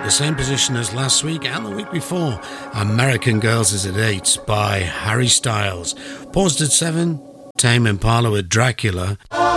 the same position as last week and the week before. American Girls is at 8 by Harry Styles. Paused at 7, Tame Impala with Dracula.